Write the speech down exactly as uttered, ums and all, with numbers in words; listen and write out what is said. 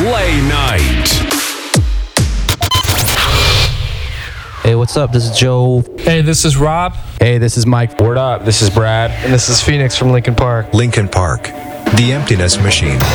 Play Night. Hey, what's up? This is Joe. Hey, this is Rob. Hey, this is Mike. Word up, this is Brad. And this is Phoenix from Linkin Park. Linkin Park, The Emptiness Machine.